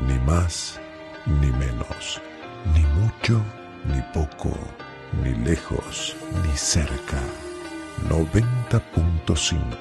Ni más ni menos, ni mucho ni poco, ni lejos ni cerca. 90.5